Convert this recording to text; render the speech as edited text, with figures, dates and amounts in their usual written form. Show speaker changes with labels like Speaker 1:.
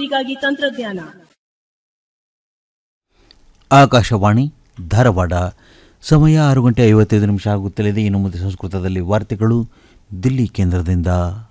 Speaker 1: ಮಾನವರಿಗಾಗಿ ತಂತ್ರಜ್ಞಾನ.
Speaker 2: ಆಕಾಶವಾಣಿ ಧಾರವಾಡ. ಸಮಯ 6 ಗಂಟೆ 55 ನಿಮಿಷ ಆಗುತ್ತಲಿದೆ. ಇನ್ನು ಮುಂದೆ ಸಂಸ್ಕೃತದಲ್ಲಿ ವಾರ್ತೆಗಳು ದಿಲ್ಲಿ ಕೇಂದ್ರದಿಂದ.